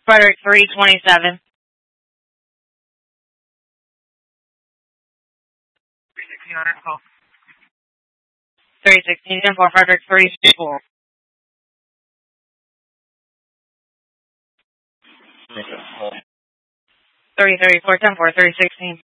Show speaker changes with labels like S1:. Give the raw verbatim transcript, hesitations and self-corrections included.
S1: Frederick three twenty-seven. three sixteen ten four Frederick three four. three thirty-four ten four three sixteen.